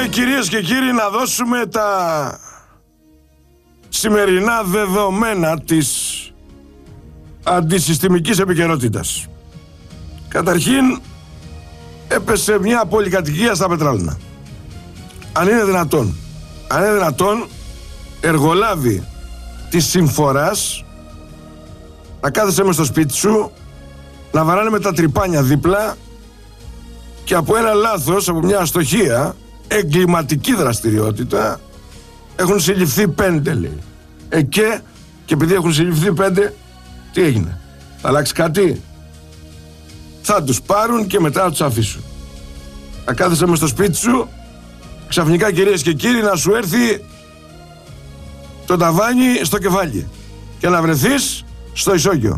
Και κυρίες και κύριοι, να δώσουμε τα σημερινά δεδομένα της αντισυστημικής επικαιρότητας. Καταρχήν, έπεσε μια πολυκατοικία στα Πετράλαινα. Αν είναι δυνατόν, εργολάβοι της Συμφοράς να κάθεσαι μες στο σπίτι σου, να βαράνε με τα τρυπάνια δίπλα και από ένα λάθος, από μια αστοχία, εγκληματική δραστηριότητα, έχουν συλληφθεί 5, λέει. Και επειδή έχουν συλληφθεί 5, τι έγινε? Θα αλλάξει κάτι? Θα τους πάρουν και μετά θα τους αφήσουν. Να κάθεσαι μες στο σπίτι σου, ξαφνικά, κυρίες και κύριοι, να σου έρθει το ταβάνι στο κεφάλι και να βρεθείς στο ισόγειο.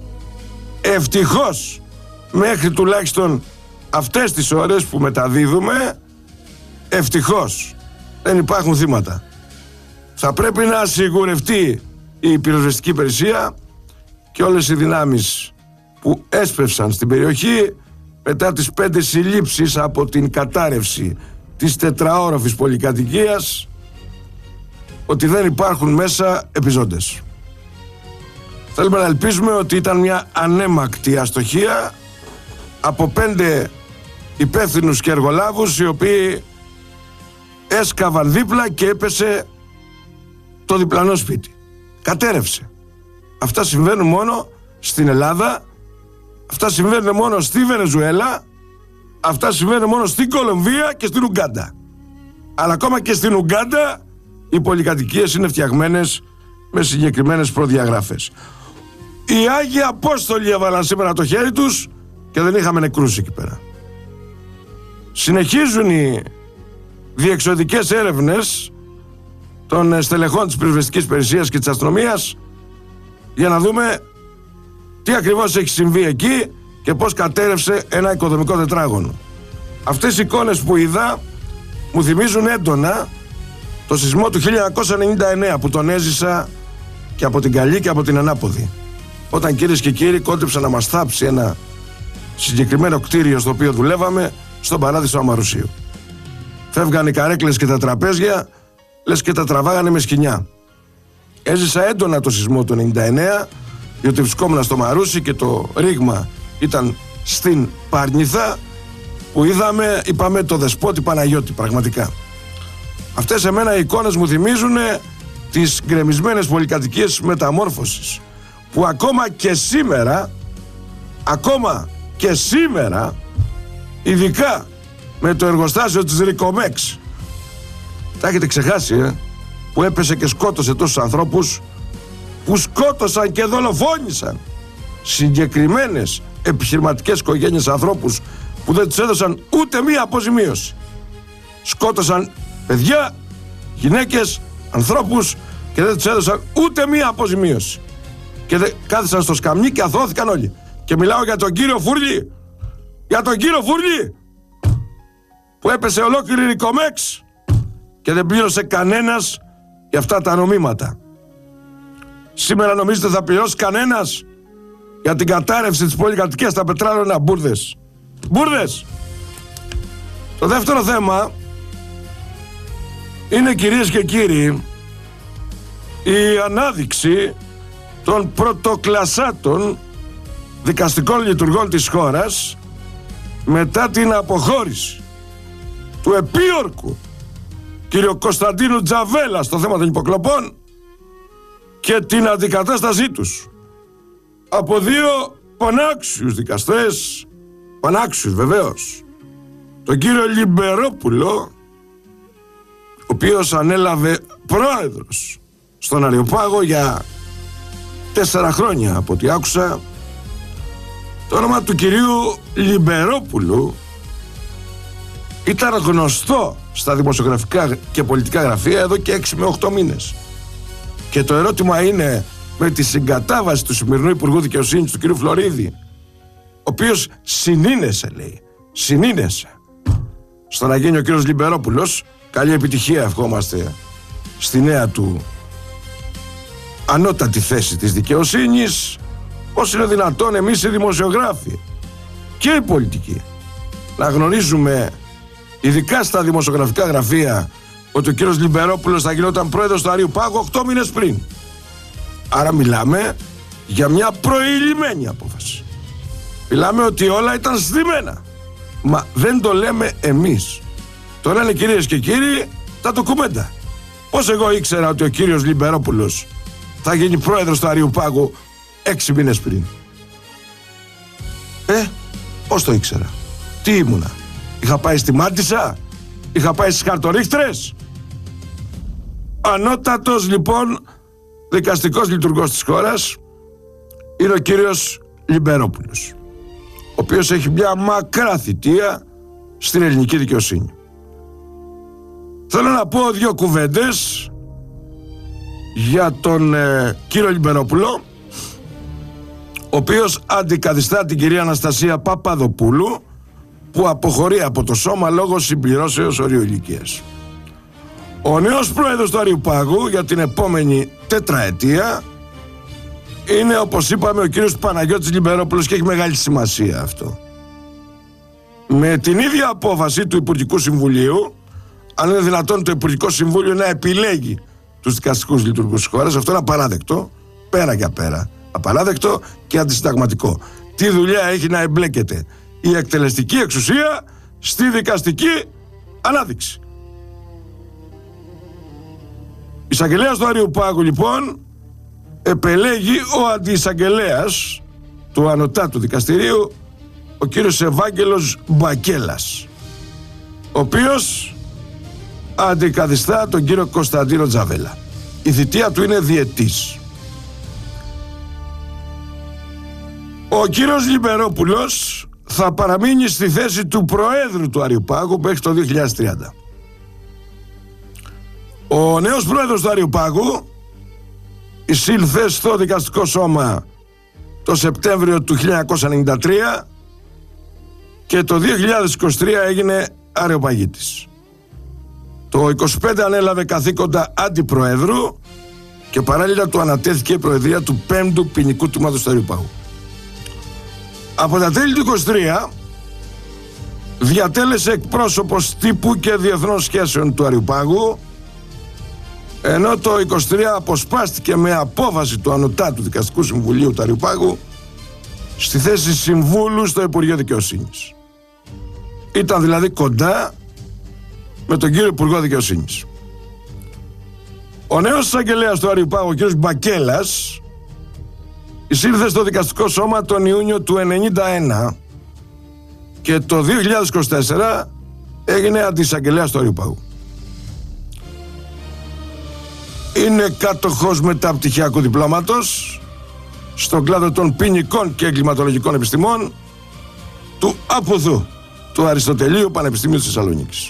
Ευτυχώς, μέχρι τουλάχιστον αυτές τις ώρες που μεταδίδουμε, ευτυχώς δεν υπάρχουν θύματα. Θα πρέπει να σιγουρευτεί η πυροσβεστική υπηρεσία και όλες οι δυνάμεις που έσπευσαν στην περιοχή μετά τις 5 συλλήψεις από την κατάρρευση της τετραόροφης πολυκατοικίας, ότι δεν υπάρχουν μέσα επιζώντες. Θέλουμε να ελπίζουμε ότι ήταν μια ανέμακτη αστοχία από 5 υπεύθυνους και εργολάβους, οι οποίοι έσκαβαν δίπλα και έπεσε το διπλανό σπίτι. Κατέρευσε. Αυτά συμβαίνουν μόνο στην Ελλάδα, αυτά συμβαίνουν μόνο στη Βενεζουέλα, αυτά συμβαίνουν μόνο στην Κολομβία και στην Ουγκάντα. Αλλά ακόμα και στην Ουγκάντα οι πολυκατοικίες είναι φτιαγμένες με συγκεκριμένες προδιαγραφές. Οι Άγιοι Απόστολοι έβαλαν σήμερα το χέρι τους και δεν είχαμε νεκρούς εκεί πέρα. Συνεχίζουν οι διεξοδικές έρευνες των στελεχών της πυροσβεστικής υπηρεσίας και της αστυνομίας για να δούμε τι ακριβώς έχει συμβεί εκεί και πώς κατέρευσε ένα οικοδομικό τετράγωνο. Αυτές οι εικόνες που είδα μου θυμίζουν έντονα το σεισμό του 1999 που τον έζησα και από την Καλή και από την Ανάποδη, όταν, κυρίες και κύριοι, κόντεψε να μας θάψει ένα συγκεκριμένο κτίριο στο οποίο δουλεύαμε στον Παράδεισο Αμαρουσίου. Φεύγαν οι καρέκλες και τα τραπέζια, λες και τα τραβάγανε με σκοινιά. Έζησα έντονα το σεισμό του 99, διότι βρισκόμουν στο Μαρούσι και το ρήγμα ήταν στην Πάρνηθα, που είπαμε το δεσπότη Παναγιώτη, πραγματικά. Αυτές εμένα οι εικόνες μου θυμίζουν τις γκρεμισμένες πολυκατοικίες μεταμόρφωσης, που ακόμα και σήμερα, ειδικά με το εργοστάσιο της Ρικομέξ, τα έχετε ξεχάσει, που έπεσε και σκότωσε τόσους ανθρώπους, που σκότωσαν και δολοφόνησαν συγκεκριμένες επιχειρηματικές οικογένειες, ανθρώπους που δεν τους έδωσαν ούτε μία αποζημίωση. Σκότωσαν παιδιά, γυναίκες, ανθρώπους και δεν τους έδωσαν ούτε μία αποζημίωση. Και κάθισαν στο σκαμνί και αθώθηκαν όλοι. Και μιλάω για τον κύριο Φούρλη, που έπεσε ολόκληρη η Ρικομέξ και δεν πλήρωσε κανένας για αυτά τα νομίματα. Σήμερα νομίζετε θα πληρώσει κανένας για την κατάρρευση της πολυκατοικίας στα Πετράλαινα? Μπούρδες. Το δεύτερο θέμα είναι, κυρίες και κύριοι, η ανάδειξη των πρωτοκλασσάτων δικαστικών λειτουργών της χώρας μετά την αποχώρηση του επίορκου κύριο Κωνσταντίνου Τζαβέλα στο θέμα των υποκλοπών και την αντικατάστασή τους από 2 πανάξιους δικαστές, πανάξιους βεβαίως, τον κύριο Λιμπερόπουλο, ο οποίος ανέλαβε πρόεδρος στον Αριοπάγο για 4 χρόνια από ό,τι άκουσα. Το όνομα του κυρίου Λιμπερόπουλου ήταν γνωστό στα δημοσιογραφικά και πολιτικά γραφεία εδώ και 6 με 8 μήνες. Και το ερώτημα είναι, με τη συγκατάβαση του σημερινού Υπουργού Δικαιοσύνης, του κυρίου Φλωρίδη, ο οποίος συνήνεσε στο να γίνει ο κύριος Λιμπερόπουλος, καλή επιτυχία ευχόμαστε στη νέα του ανώτατη θέση της δικαιοσύνης, πώς είναι δυνατόν εμείς οι δημοσιογράφοι και οι πολιτικοί να γνωρίζουμε ειδικά στα δημοσιογραφικά γραφεία, ότι ο κύριος Λιμπερόπουλος θα γινόταν πρόεδρος του Αριού Πάγου 8 μήνες πριν. Άρα μιλάμε για μια προηλυμένη απόφαση. Μιλάμε ότι όλα ήταν στημένα. Μα δεν το λέμε εμείς. Το λένε, κυρίες και κύριοι, τα ντοκουμέντα. Πώς εγώ ήξερα ότι ο κύριος Λιμπερόπουλος θα γίνει πρόεδρος του Αριού Πάγου 6 μήνες πριν? Πώς το ήξερα? Τι ήμουνα? Είχα πάει στη Μάντισσα? Είχα πάει στις χαρτορίχτρες? Ανώτατος λοιπόν δικαστικός λειτουργός της χώρας είναι ο κύριος Λιμπερόπουλος, ο οποίος έχει μια μακρά θητεία στην ελληνική δικαιοσύνη. Θέλω να πω 2 κουβέντες για τον κύριο Λιμπερόπουλο, ο οποίος αντικαθιστά την κυρία Αναστασία Παπαδοπούλου, που αποχωρεί από το σώμα λόγω συμπληρώσεως ορίου ηλικίας. Ο νέος πρόεδρος του Αριού Πάγου για την επόμενη τετραετία είναι, όπως είπαμε, ο κύριος Παναγιώτης Λιμπερόπουλος, και έχει μεγάλη σημασία αυτό. Με την ίδια απόφαση του Υπουργικού Συμβουλίου, αν είναι δυνατόν το Υπουργικό Συμβούλιο να επιλέγει τους δικαστικούς λειτουργούς της χώρας, αυτό είναι απαράδεκτο, πέρα για πέρα. Απαράδεκτο και αντισυνταγματικό. Τι δουλειά έχει να εμπλέκεται η εκτελεστική εξουσία στη δικαστική ανάδειξη? Εισαγγελέας του Αριού Πάγου λοιπόν επελέγει ο αντιεισαγγελέας του Ανωτάτου Δικαστηρίου, ο κύριος Ευάγγελος Μπακέλας, ο οποίος αντικαθιστά τον κύριο Κωνσταντίνο Τζαβέλα. Η θητεία του είναι διετής. Ο κύριος Λιμπερόπουλος θα παραμείνει στη θέση του Προέδρου του Αριού Πάγου μέχρι το 2030. Ο νέος Πρόεδρος του Αριού Πάγου εισήλθε στο δικαστικό σώμα το Σεπτέμβριο του 1993 και το 2023 έγινε αρεοπαγίτης. Το 25 ανέλαβε καθήκοντα αντιπροέδρου και παράλληλα του ανατέθηκε η προεδρία του 5ου ποινικού τμήματος του Αριού Πάγου. Από τα τέλη του 23 διατέλεσε εκπρόσωπος τύπου και διεθνών σχέσεων του Αριού Πάγου, ενώ το 23 αποσπάστηκε με απόφαση του Ανωτάτου Δικαστικού Συμβουλίου του Αριού Πάγου στη θέση συμβούλου στο Υπουργείο Δικαιοσύνης. Ήταν δηλαδή κοντά με τον κύριο Υπουργό Δικαιοσύνης. Ο νέος εισαγγελέας του Αριού Πάγου, ο κύριος Μπακέλας, εισήλθε στο δικαστικό σώμα τον Ιούνιο του 1991 και το 2024 έγινε αντιεισαγγελέας του Αριού Πάγου. Είναι κάτοχος μεταπτυχιακού διπλώματος στον κλάδο των ποινικών και εγκληματολογικών επιστημών του ΑΠΟΔΟΥ, του Αριστοτελείου Πανεπιστημίου της Θεσσαλονίκης.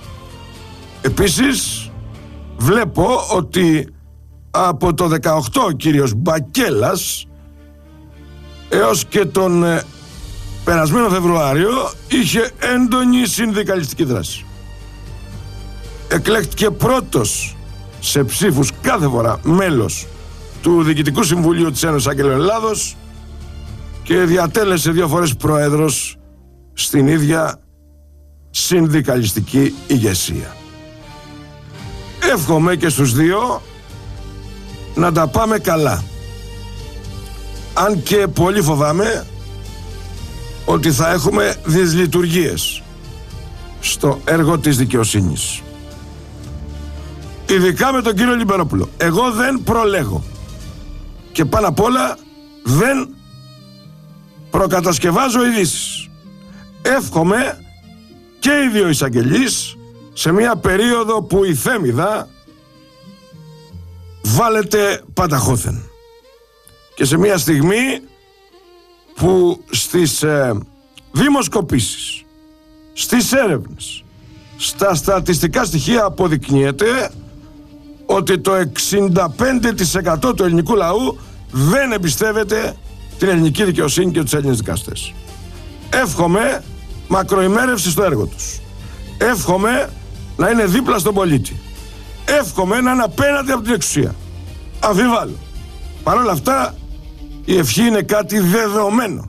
Επίσης βλέπω ότι από το 18 ο κύριος Μπακέλας έως και τον περασμένο Φεβρουάριο είχε έντονη συνδικαλιστική δράση. Εκλέχτηκε πρώτος σε ψήφους κάθε φορά μέλος του Διοικητικού Συμβουλίου της Ένωσης Αγγελέων Ελλάδος και διατέλεσε 2 φορές πρόεδρος στην ίδια συνδικαλιστική ηγεσία. Εύχομαι και στους 2 να τα πάμε καλά. Αν και πολύ φοβάμαι ότι θα έχουμε δυσλειτουργίες στο έργο της δικαιοσύνης. Ειδικά με τον κύριο Λιμπερόπουλο. Εγώ δεν προλέγω και πάνω απ' όλα δεν προκατασκευάζω ειδήσεις. Εύχομαι και οι 2 εισαγγελείς σε μια περίοδο που η Θέμιδα βάλετε πανταχώθεν και σε μια στιγμή που στις δημοσκοπήσεις, στις έρευνες, στα στατιστικά στοιχεία αποδεικνύεται ότι το 65% του ελληνικού λαού δεν εμπιστεύεται την ελληνική δικαιοσύνη και τους Έλληνες δικαστές. Εύχομαι μακροημέρευση στο έργο τους. Εύχομαι να είναι δίπλα στον πολίτη. Εύχομαι να είναι απέναντι από την εξουσία. Αμφιβάλλω. Παρ' όλα αυτά η ευχή είναι κάτι δεδομένο.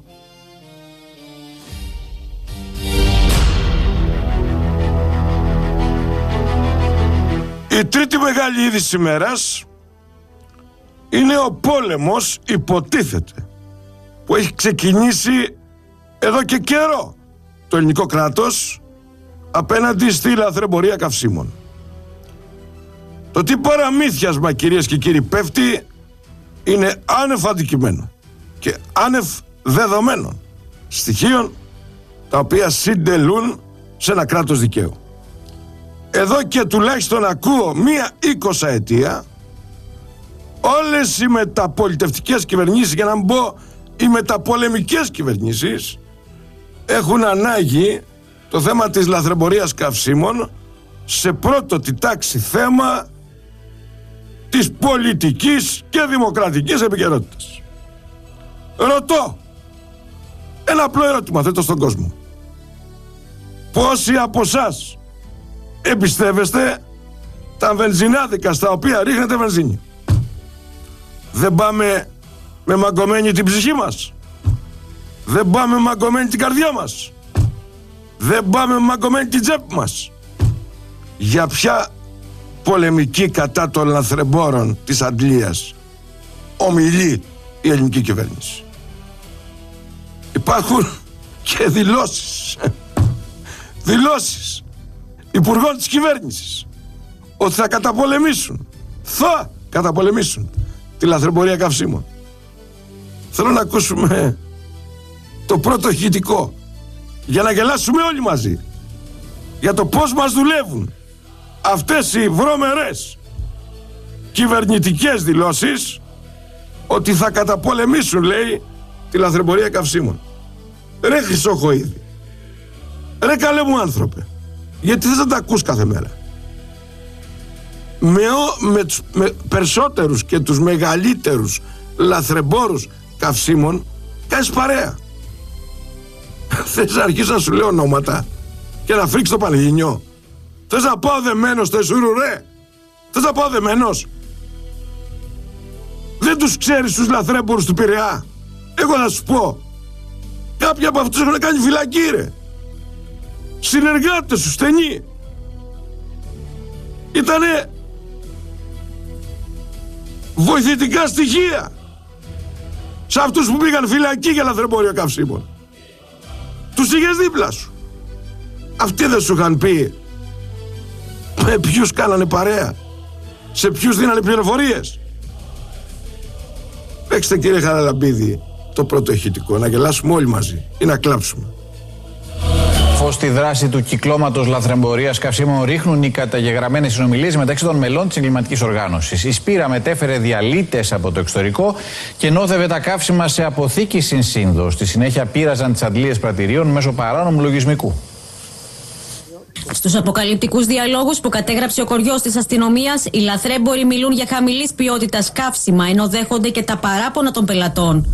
Η τρίτη μεγάλη είδηση της ημέρας είναι ο πόλεμος, υποτίθεται, που έχει ξεκινήσει εδώ και καιρό το ελληνικό κράτος απέναντι στη λαθρεμπορία καυσίμων. Το τι παραμύθιασμα, κυρίες και κύριοι, πέφτει είναι άνευ αντικειμένου και άνευ δεδομένων στοιχείων τα οποία συντελούν σε ένα κράτος δικαίου. Εδώ και τουλάχιστον ακούω μία 20 ετία όλες οι μεταπολιτευτικές κυβερνήσεις, για να μην πω οι μεταπολεμικές κυβερνήσεις, έχουν ανάγει το θέμα της λαθρεμπορίας καυσίμων σε πρώτη τάξη θέμα της πολιτικής και δημοκρατικής επικαιρότητας. Ρωτώ ένα απλό ερώτημα, θέτω στον κόσμο. Πόσοι από εσάς εμπιστεύεστε τα βενζινάδικα στα οποία ρίχνετε βενζίνη? Δεν πάμε με μαγκωμένη την ψυχή μας? Δεν πάμε μαγκωμένη την καρδιά μας? Δεν πάμε μαγκωμένη την τσέπη μας? Για ποια πολεμική κατά των λαθρεμπόρων της αντλίας ομιλεί η ελληνική κυβέρνηση? Υπάρχουν και δηλώσεις υπουργών της κυβέρνησης ότι θα καταπολεμήσουν τη λαθρεμπορία καυσίμων. Θέλω να ακούσουμε το πρώτο ηχητικό για να γελάσουμε όλοι μαζί για το πώς μας δουλεύουν αυτές οι βρώμερες κυβερνητικές δηλώσεις ότι θα καταπολεμήσουν, λέει, τη λαθρεμπορία καυσίμων. Ρε Χρυσοχοΐδη, ρε καλέ μου άνθρωπε, γιατί θες να τα ακούς κάθε μέρα? Με περισσότερους και τους μεγαλύτερους λαθρεμπόρους καυσίμων κάνεις παρέα. Θες να αρχίσεις να σου λέω ονόματα και να φρίξεις το Πανελληνιό? Θες να πάω δεμένος στο Εσουρού, ρε? Θες να πάω δεμένος? Δεν τους ξέρεις τους λαθρέμπορους του Πειραιά? Εγώ να σου πω, κάποιοι από αυτούς έχουν κάνει φυλακή, ρε. Συνεργάτες σου στενοί. Ήτανε βοηθητικά στοιχεία σε αυτούς που πήγαν φυλακή για λαθρεμπόριο καυσίμων. Τους είχες δίπλα σου. Αυτοί δεν σου είχαν πει με ποιους κάνανε παρέα, σε ποιους δίνανε πληροφορίες? Παίξτε, κύριε Χαραλαμπίδη, το πρώτο ηχητικό, να γελάσουμε όλοι μαζί ή να κλάψουμε. Φως στη δράση του κυκλώματος λαθρεμπορίας καυσίμων ρίχνουν οι καταγεγραμμένες συνομιλίες μεταξύ των μελών της εγκληματικής οργάνωσης. Η Σπύρα μετέφερε διαλύτες από το εξωτερικό και νόθευε τα καύσιμα σε αποθήκη Συνσύνδο. Στη συνέχεια πείραζαν τις αντλίες πρατηρίων μέσω παράνομου λογισμικού. Στους αποκαλυπτικούς διαλόγους που κατέγραψε ο κοριός της αστυνομίας, οι λαθρέμποροι μιλούν για χαμηλής ποιότητας καύσιμα, ενώ δέχονται και τα παράπονα των πελατών.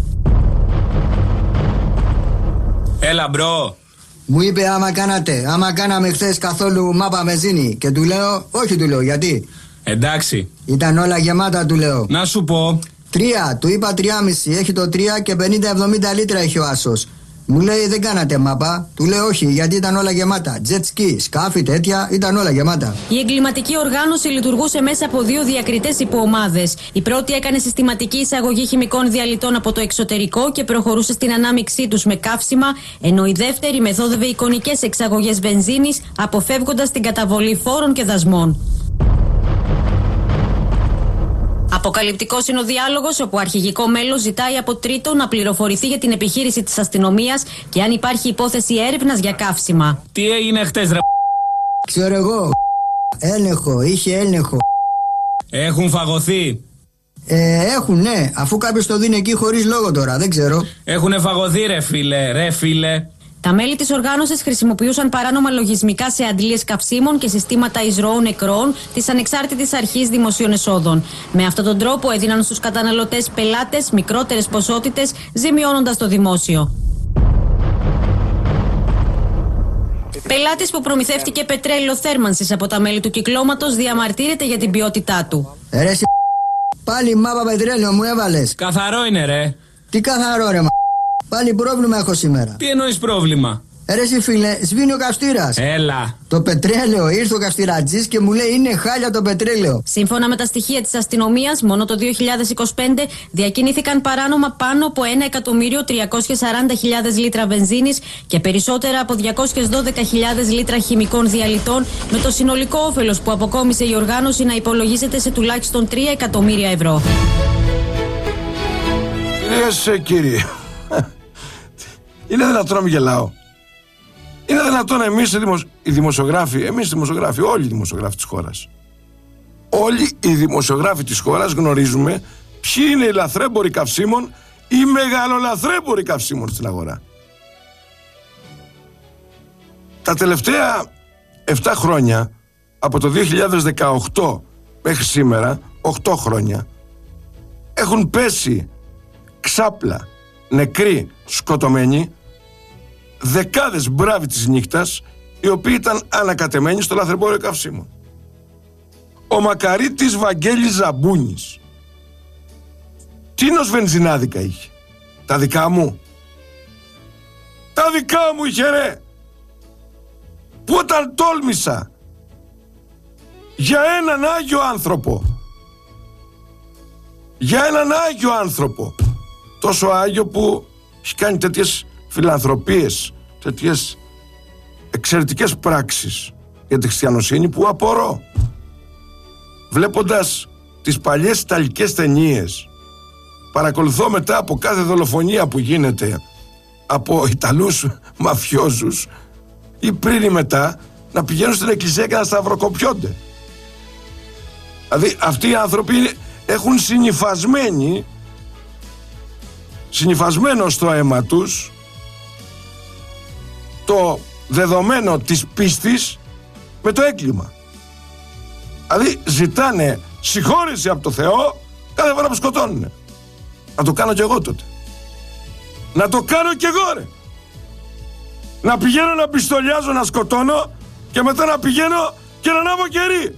Έλα, μπρο. Μου είπε άμα κάναμε χθες καθόλου μάπα βενζίνη. Και του λέω, όχι, του λέω, γιατί? Εντάξει. Ήταν όλα γεμάτα, του λέω. Να σου πω. 3, του είπα 3,5, έχει το 3 και 50-70 λίτρα έχει ο άσος. Μου λέει, δεν κάνατε μάπα? Του λέω, όχι, γιατί ήταν όλα γεμάτα. Jet ski, σκάφη, τέτοια, ήταν όλα γεμάτα. Η εγκληματική οργάνωση λειτουργούσε μέσα από 2 διακριτές υποομάδες. Η πρώτη έκανε συστηματική εισαγωγή χημικών διαλυτών από το εξωτερικό και προχωρούσε στην ανάμειξή τους με καύσιμα, ενώ η δεύτερη μεθόδευε εικονικές εξαγωγές βενζίνης, αποφεύγοντας την καταβολή φόρων και δασμών. Αποκαλυπτικός είναι ο διάλογος, όπου αρχηγικό μέλος ζητάει από τρίτο να πληροφορηθεί για την επιχείρηση της αστυνομίας και αν υπάρχει υπόθεση έρευνας για καύσιμα. Τι έγινε χτες, ρε? Ξέρω εγώ, είχε έλεγχο. Έχουν φαγωθεί. Έχουν, ναι, αφού κάποιος το δίνει εκεί χωρίς λόγο τώρα, δεν ξέρω. Έχουνε φαγωθεί, ρε φίλε. Τα μέλη της οργάνωσης χρησιμοποιούσαν παράνομα λογισμικά σε αντλίες καυσίμων και συστήματα εισρωών νεκρών της Ανεξάρτητης Αρχής Δημοσίων Εσόδων. Με αυτόν τον τρόπο έδιναν στους καταναλωτές πελάτες μικρότερες ποσότητες, ζημιώνοντας το δημόσιο. Πελάτης που προμηθεύτηκε πετρέλαιο θέρμανσης από τα μέλη του κυκλώματος διαμαρτύρεται για την ποιότητά του. Ρε πάλι μάπα πετρέλαιο μου έβαλες. Καθαρό είναι, ρε. Τι καθαρό, ρε Πάλι πρόβλημα έχω σήμερα. Τι εννοείς πρόβλημα? Ρε εσύ φίλε, σβήνει ο καυστήρας. Έλα. Το πετρέλαιο, ήρθε ο καυστηρατζής και μου λέει είναι χάλια το πετρέλαιο. Σύμφωνα με τα στοιχεία της αστυνομίας, μόνο το 2025 διακινήθηκαν παράνομα πάνω από 1.340.000 λίτρα βενζίνης και περισσότερα από 212.000 λίτρα χημικών διαλυτών, με το συνολικό όφελος που αποκόμισε η οργάνωση να υπολογίζεται σε τουλάχιστον 3 εκατομμύρια ευρώ. Κυρίες, κύριοι, είναι δυνατόν να μην γελάω? Είναι δυνατόν εμείς οι δημοσιογράφοι, όλοι οι δημοσιογράφοι της χώρας, όλοι οι δημοσιογράφοι της χώρας γνωρίζουμε ποιοι είναι οι λαθρέμποροι καυσίμων, οι μεγαλολαθρέμποροι καυσίμων στην αγορά. Τα τελευταία 7 χρόνια, από το 2018 μέχρι σήμερα, 8 χρόνια, έχουν πέσει ξάπλα, νεκροί, σκοτωμένοι, δεκάδες μπράβοι της νύχτας, οι οποίοι ήταν ανακατεμένοι στο λαθρεμπόριο καυσίμων. Ο Μακαρίτης Βαγγέλης Ζαμπούνης, τίνος βενζινάδικα είχε? Τα δικά μου? Τα δικά μου είχε, ρε! Που όταν τόλμησα για έναν Άγιο άνθρωπο, τόσο Άγιο που έχει κάνει τέτοιες φιλανθρωπίες, τέτοιες εξαιρετικές πράξεις για τη χριστιανοσύνη, που απορώ, βλέποντας τις παλιές ιταλικές ταινίες, παρακολουθώ μετά από κάθε δολοφονία που γίνεται από Ιταλούς μαφιόζους, ή πριν ή μετά, να πηγαίνουν στην εκκλησία και να σταυροκοπιώνται. Δηλαδή αυτοί οι άνθρωποι έχουν συνυφασμένο στο αίμα τους το δεδομένο της πίστης με το έγκλημα. Δηλαδή ζητάνε συγχώρεση από το Θεό κάθε φορά που σκοτώνουνε. Να το κάνω κι εγώ τότε. Να το κάνω κι εγώ, ρε. Να πηγαίνω να πιστολιάζω, να σκοτώνω και μετά να πηγαίνω και να ανάβω κερί.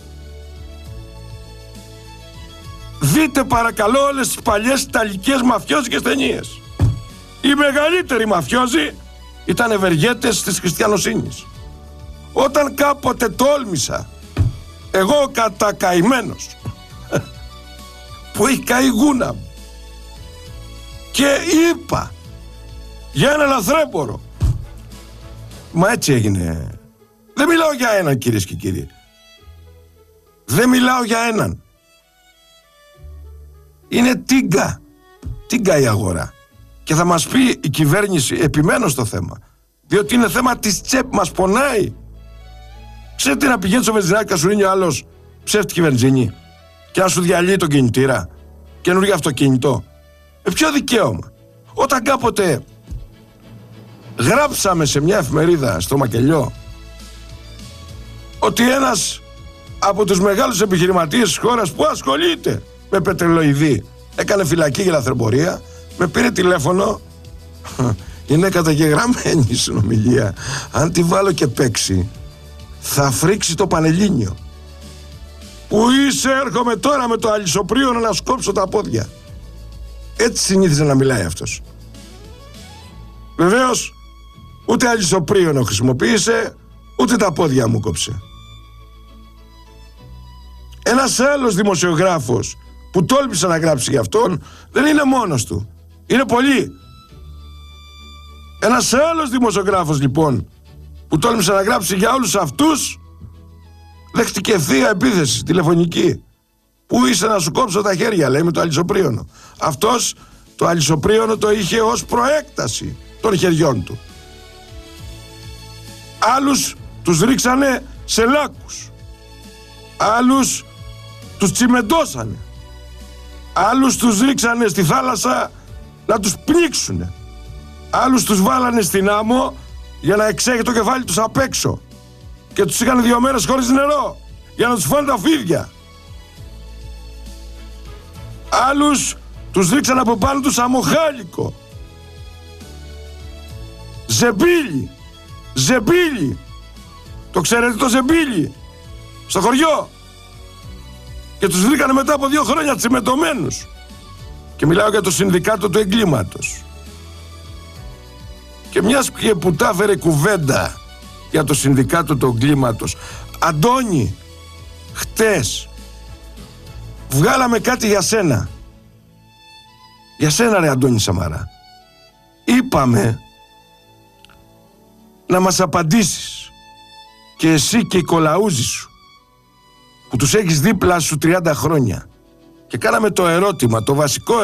Δείτε παρακαλώ όλες τις παλιές ιταλικές μαφιόζικες ταινίες. Οι μεγαλύτεροι μαφιόζοι ήταν ευεργέτες της χριστιανοσύνης. Όταν κάποτε τόλμησα, εγώ κατακαημένος, που έχει καεί γούνα μου, και είπα για ένα λαθρέμπορο, μα έτσι έγινε. Δεν μιλάω για έναν, κυρίες και κύριοι. Δεν μιλάω για έναν. Είναι τίγκα η αγορά. Και θα μας πει η κυβέρνηση, επιμένω στο θέμα, διότι είναι θέμα της τσέπ, μας πονάει. Ξέρετε να πηγαίνει στο βενζινάκι και να σου δίνει ο άλλος ψεύτικη βενζίνη και να σου διαλύει τον κινητήρα, καινούργιο αυτοκίνητο? Με ποιο δικαίωμα? Όταν κάποτε γράψαμε σε μια εφημερίδα στο Μακελιό ότι ένας από τους μεγάλους επιχειρηματίες της χώρας που ασχολείται με πετρελοειδή έκανε φυλακή για λαθρεμπορία, με πήρε τηλέφωνο, είναι καταγεγραμμένη η συνομιλία, αν τη βάλω και παίξει θα φρίξει το Πανελλήνιο. Που είσαι, έρχομαι τώρα με το αλυσοπρίωνο να σκόψω τα πόδια. Έτσι συνήθιζε να μιλάει αυτός. Βεβαίως ούτε αλυσοπρίωνο χρησιμοποίησε, ούτε τα πόδια μου κόψε. Ένας άλλος δημοσιογράφος που τόλμησε να γράψει για αυτόν δεν είναι μόνος του, είναι πολλοί. Ένας άλλος δημοσιογράφος λοιπόν που τόλμησε να γράψει για όλους αυτούς δέχτηκε ευθεία επίθεση τηλεφωνική. Πού είσαι να σου κόψω τα χέρια, λέει, με το αλυσοπρίωνο. Αυτός το αλυσοπρίωνο το είχε ως προέκταση των χεριών του. Άλλους τους ρίξανε σε λάκκους, άλλους τους τσιμεντώσανε, άλλους τους ρίξανε στη θάλασσα να τους πνίξουνε, άλλους τους βάλανε στην άμμο για να εξέχει το κεφάλι τους απ' έξω και τους είχαν 2 μέρες χωρίς νερό για να τους φάνε τα φίδια. Άλλους τους ρίξαν από πάνω τους αμοχάλικο, ζεμπίλι. Το ξέρετε το ζεμπίλι? Στο χωριό. Και τους βρήκανε μετά από 2 χρόνια τσιμεντωμένους. Και μιλάω για το συνδικάτο του εγκλήματος. Και μιας και που τα έφερε κουβέντα για το Συνδικάτο του Κλίματος, Αντώνη, χτες βγάλαμε κάτι για σένα. Για σένα ρε Αντώνη Σαμαρά. Είπαμε να μας απαντήσεις, και εσύ και οι κολαούζοι σου που τους έχεις δίπλα σου 30 χρόνια, και κάναμε το ερώτημα, το βασικό